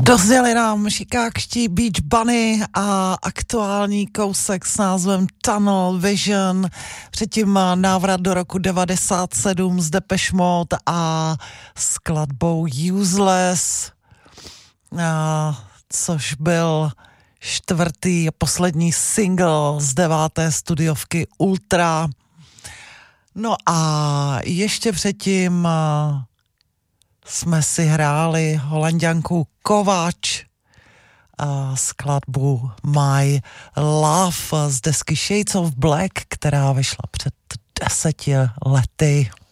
Dozděli nám šikákští Beach Bunny a aktuální kousek s názvem Tunnel Vision, předtím návrat do roku 97 z Depeche Mode a skladbou Useless, což byl čtvrtý a poslední single z 9. studiovky Ultra. No a ještě předtím jsme si hráli Holanďanku Kovač a skladbu My Love z desky Shades of Black, která vyšla před 10 lety.